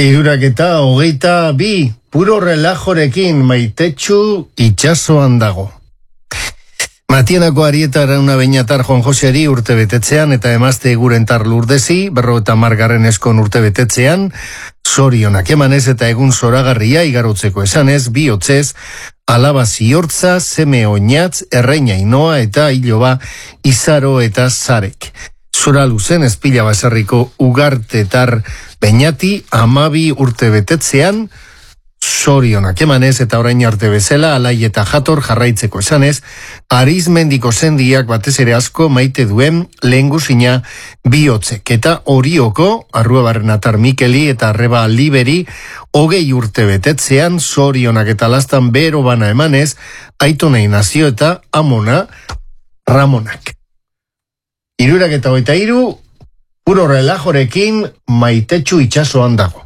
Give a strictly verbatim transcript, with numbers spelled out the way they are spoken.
Hirurak eta hogeita bi, puro relajorekin Maitetxu itxasoan dago. Matienako Arieta Arauna Beñatar Juan Joseri urte betetzean eta emazte gurentar Lurdezi, berro eta margarren eskon urte betetzean, zorionak emanez eta egun zoragarria igarotzeko esanez, bihotzez, alaba ziortza, seme oinatz, erreina inoa eta iloba izaro eta zarek. Zora luzen espila baserriko ugartetar Beñati amabi urte betetzean, zorionak emanez eta orain arte bezala alai eta jator jarraitzeko esanez, Arizmendiko zendiak batez ere asko maite duen lehengusina bihotzek. Eta Orioko, Arruabarren atar Mikeli eta Arreba Liberi, hogei urte betetzean, zorionak eta lastan bero bana emanez, Aitonei Nazio eta Amona Ramonak. Hirurak eta hogeita hiru, puro relajorekin Maitetxu itxasoan dago.